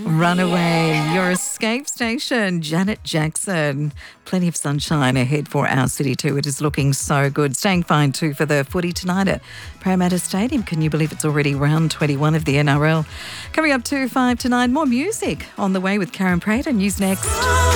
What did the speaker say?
Runaway, your escape station, Janet Jackson. Plenty of sunshine ahead for our city too. It is looking so good. Staying fine too for the footy tonight at Parramatta Stadium. Can you believe it's already round 21 of the NRL? Coming up 5 to 9, more music on the way with Karen Prater. News next.